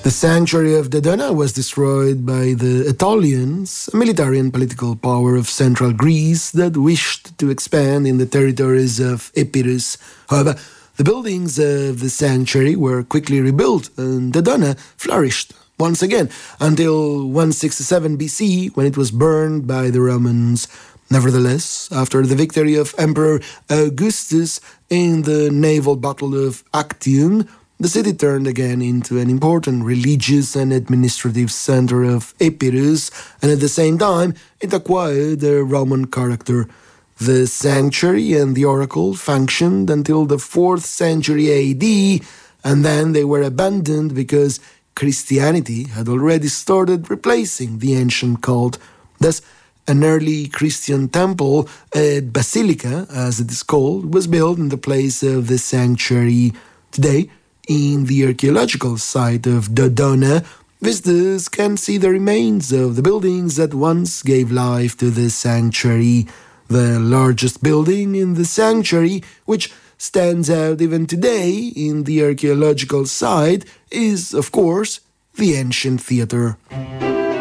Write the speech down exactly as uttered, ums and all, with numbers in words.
The sanctuary of Dodona was destroyed by the Aetolians, a military and political power of central Greece that wished to expand in the territories of Epirus. However, the buildings of the sanctuary were quickly rebuilt and Dodona flourished once again until one sixty-seven B C, when it was burned by the Romans. Nevertheless, after the victory of Emperor Augustus in the naval battle of Actium, the city turned again into an important religious and administrative center of Epirus, and at the same time it acquired a Roman character. The sanctuary and the oracle functioned until the fourth century A D, and then they were abandoned because Christianity had already started replacing the ancient cult. Thus, an early Christian temple, a basilica as it is called, was built in the place of the sanctuary. Today, in the archaeological site of Dodona, visitors can see the remains of the buildings that once gave life to the sanctuary. The largest building in the sanctuary, which stands out even today in the archaeological site, is, of course, the ancient theater.